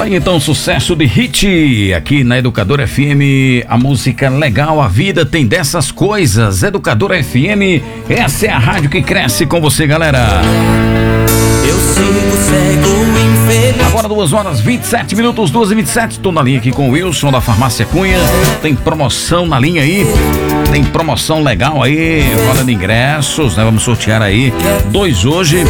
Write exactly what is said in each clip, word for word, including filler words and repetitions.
aí então, sucesso de hit aqui na Educadora F M, a música legal, a vida tem dessas coisas. Educadora F M, essa é a rádio que cresce com você, galera. Eu sigo cego, infeliz. Agora duas horas vinte e sete minutos, duas e vinte e sete, estou na linha aqui com o Wilson da Farmácia Cunha. Tem promoção na linha aí, tem promoção legal aí, roda de ingressos, né? Vamos sortear aí dois hoje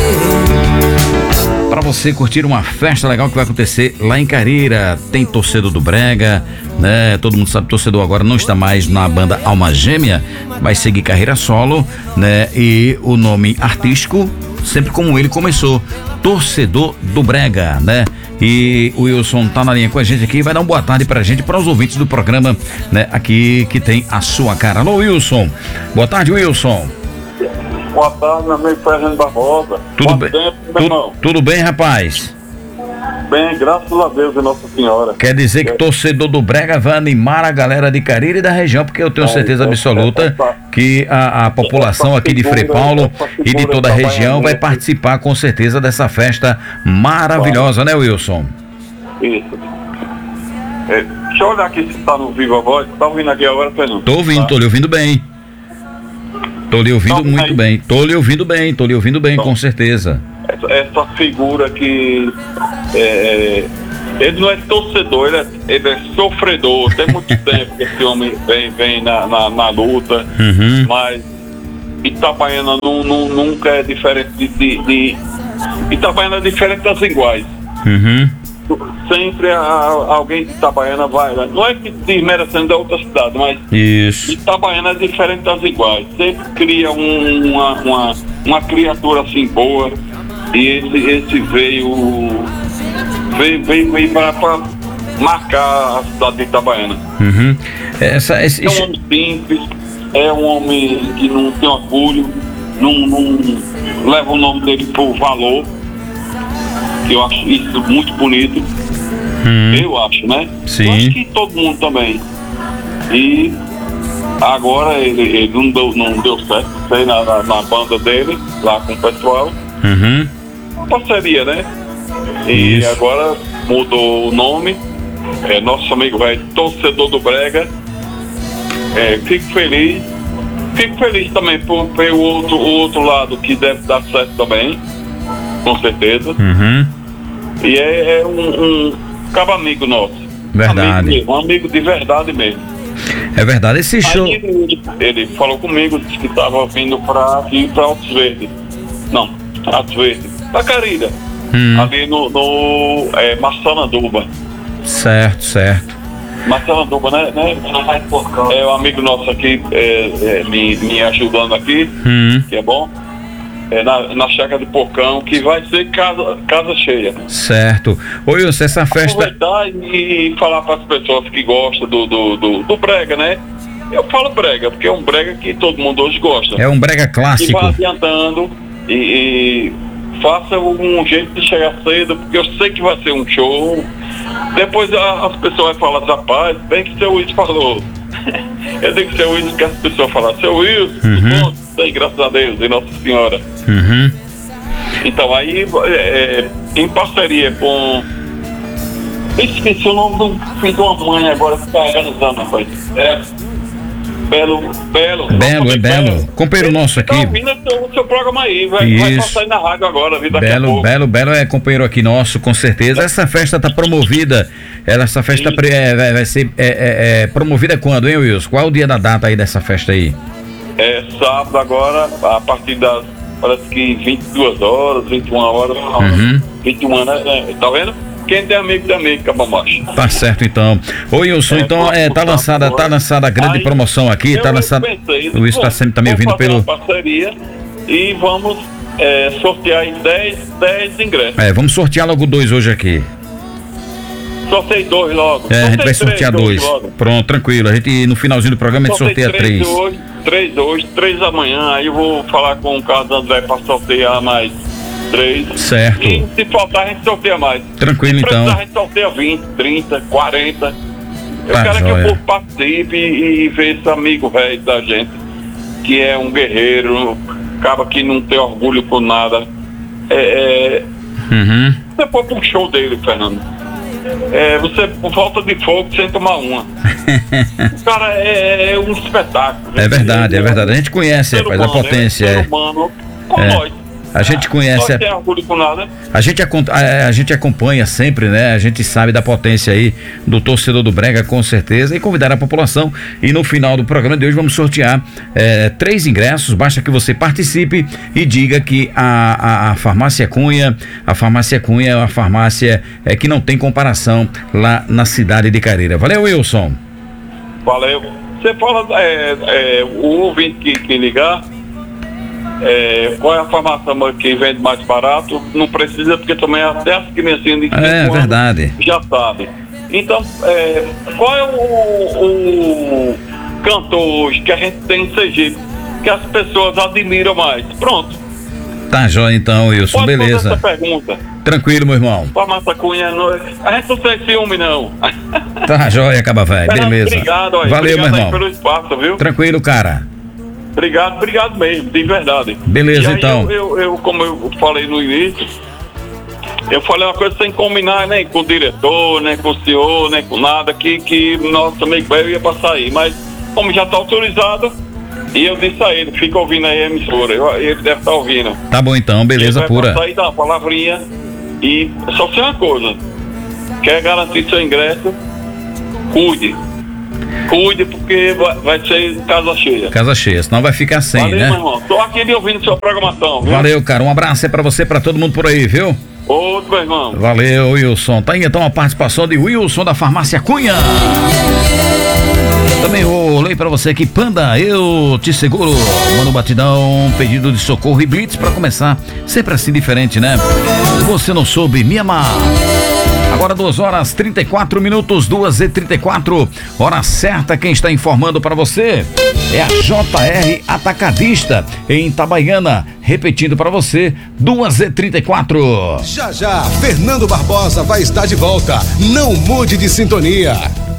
para você curtir uma festa legal que vai acontecer lá em Careira. Tem torcedor do Brega, né? Todo mundo sabe que torcedor agora não está mais na banda Alma Gêmea, vai seguir carreira solo, né? E o nome artístico, sempre como ele começou, Torcedor do Brega, né? E o Wilson tá na linha com a gente aqui, vai dar uma boa tarde pra gente, para os ouvintes do programa, né? Aqui que tem a sua cara. Alô, Wilson. Boa tarde, Wilson. Boa tarde, meu amigo Fernando Barbosa. Tudo bem? Tempo, meu irmão? Tudo bem, rapaz? Bem, graças a Deus e Nossa Senhora. Quer dizer que torcedor do Brega vai animar a galera de Careira e da região, porque eu tenho certeza absoluta que a, a população aqui de Frei Paulo e de toda a região vai participar com certeza dessa festa maravilhosa, né, Wilson? Isso. É, deixa eu olhar aqui se tá no vivo a voz. Tá ouvindo aqui agora, Fernando? Tô ouvindo, tô lhe ouvindo bem. Tô lhe ouvindo muito bem. Tô lhe ouvindo bem, tô lhe ouvindo bem, com certeza. Essa, essa figura que é, ele não é torcedor, ele é, ele é sofredor. Tem muito tempo que esse homem vem, vem na, na, na luta, Uhum. mas Itabaiana não, não, nunca é diferente de, de, de Itabaiana é diferente das iguais. Uhum. Sempre a, alguém de Itabaiana vai lá. Não é que desmerecendo da outra cidade, mas Isso. Itabaiana é diferente das iguais. Sempre cria um, uma, uma, uma criatura assim boa. E esse, esse veio veio, veio, veio para marcar a cidade de Itabaiana. Uhum. Essa, esse, É um homem simples, é um homem que não tem orgulho, não, não leva o nome dele por valor. Eu acho isso muito bonito. Hum. Eu acho, né? Sim. Eu acho que todo mundo também. E agora ele, ele não, deu, não deu certo, sei, na, na, na banda dele, lá com o pessoal. Uhum. Parceria, né? E Isso. agora mudou o nome. É, nosso amigo velho, Torcedor do Brega. É, fico feliz. Fico feliz também por ver o outro, o outro lado que deve dar certo também. Com certeza. Uhum. E é, é um, um cabo amigo nosso. Verdade. Amigo mesmo, um amigo de verdade mesmo. É verdade, esse show. Aí ele, ele falou comigo, disse que estava vindo para ir para Altos Verdes. Não, Altos Verdes. Pra Careira. Hum. Ali no, no é, Massaranduba. Certo, certo. Massaranduba, né? né? É um amigo nosso aqui, é, é, me, me ajudando aqui, Hum. que é bom. É na, na chácara de Porcão, que vai ser casa, casa cheia. Certo. Ô Wilson, essa festa. Aproveitar e falar para as pessoas que gostam do, do, do, do brega, né? Eu falo brega, porque é um brega que todo mundo hoje gosta. É um brega E clássico. vai adiantando e, e faça um jeito de chegar cedo, porque eu sei que vai ser um show. Depois a, as pessoas vão falar, rapaz, bem que o seu Wilson falou. Eu digo que o seu Wilson, que as pessoas falam, seu Wilson, Uhum. tudo bom? Bem, graças a Deus e Nossa Senhora. Uhum. Então aí, é, em parceria com... Esqueci o nome do filho de uma mãe agora que está organizando, rapaz. É... Belo, Belo. Belo, é Belo. Companheiro nosso aqui. Tá ouvindo o seu programa aí, vai, vai Isso. passar aí na rádio agora, viu, daqui a Belo, pouco. Belo, Belo é companheiro aqui nosso, com certeza. Essa festa tá promovida. Ela, essa festa pre- é, vai, vai ser é, é, é, promovida quando, hein, Wilson? Qual é o dia da data aí dessa festa aí? É sábado agora, a partir das, parece que vinte e duas horas, vinte e uma horas, Uhum. vinte e uma, né? É, tá vendo? Quem tem amigo tem amigo, Cabamacho. Tá certo, então. Ô, Wilson, É, então, é, tá vamos lançada, agora. tá lançada a grande Aí, promoção aqui, eu tá lançada. pensei, O Wilson tá bom, sempre também vamos ouvindo fazer pelo. uma parceria e vamos é, sortear em dez, dez ingressos. É, vamos sortear logo dois hoje aqui. Sorteio dois logo. É, a gente vai Sorteio sortear três dois. hoje logo. Pronto, tranquilo. A gente, no finalzinho do programa, a gente Sorteio sorteia três. Hoje, três hoje, três amanhã. Aí eu vou falar com o Carlos André para sortear mais três. Certo. E se faltar, a gente sorteia mais. Tranquilo, se precisar, então. a gente sorteia vinte, trinta, quarenta. Eu Tá quero que joia. o povo participe e, e veja esse amigo velho da gente, que é um guerreiro, acaba que não tem orgulho por nada. É, é, Uhum. você for para um show dele, Fernando. é, você, por falta de fogo, sem tomar uma. Cara, é, é um espetáculo. É verdade, é verdade. A gente conhece, Ser rapaz, a humano, potência. é. É. Ser humano, com É. nós. A gente conhece. Não tem orgulho com nada. A gente, acon- a, a gente acompanha sempre, né? A gente sabe da potência aí do torcedor do Brega, com certeza, e convidar a população. E no final do programa de hoje vamos sortear eh, três ingressos. Basta que você participe e diga que a, a, a Farmácia Cunha, a Farmácia Cunha é uma farmácia eh, que não tem comparação lá na cidade de Careira. Valeu, Wilson. Valeu. Você fala, é, é, o ouvinte que, que ligar, é, qual é a farmácia que vende mais barato? Não precisa, porque também até as criancinhas de cinco É anos verdade. já sabem. Então, é, qual é o, o cantor hoje que a gente tem em Sergipe, que as pessoas admiram mais? Pronto. Tá jóia então, Wilson. Pode Beleza. fazer essa pergunta. Tranquilo, meu irmão. Farmácia Cunha, não, a gente não tem ciúme, não. Tá jóia, Caba Velho. Beleza. Obrigado, aí. Valeu, Obrigado meu aí irmão. pelo espaço, viu? Tranquilo, cara. Obrigado, obrigado mesmo, de verdade. Beleza, E aí então. Eu, eu, eu, como eu falei no início, eu falei uma coisa sem combinar, nem com o diretor, nem com o senhor, nem com nada, que, que nosso amigo velho ia passar aí. Mas, como já está autorizado, e eu disse a ele, fica ouvindo aí a emissora, eu, ele deve estar ouvindo. Tá bom então, beleza Ele vai pura. passar aí, dar uma palavrinha, e só sei uma coisa, quer garantir seu ingresso, cuide. Cuide, porque vai, vai ser casa cheia. Casa cheia, senão vai ficar sem, Valeu, né? meu irmão. Tô aqui de ouvindo sua programação, viu? Valeu, cara. Um abraço aí pra você, pra todo mundo por aí, viu? Outro, meu irmão. Valeu, Wilson. Tá aí então a participação de Wilson da Farmácia Cunha. Também rolei pra você aqui, Panda, eu te seguro. Manda um batidão, pedido de socorro e blitz pra começar. Sempre assim diferente, né? Você não soube me amar. Agora duas horas trinta e quatro minutos, duas e trinta e quatro, hora certa. Quem está informando para você é a J R Atacadista em Itabaiana. Repetindo para você, duas e trinta e quatro. Já já, Fernando Barbosa vai estar de volta. Não mude de sintonia.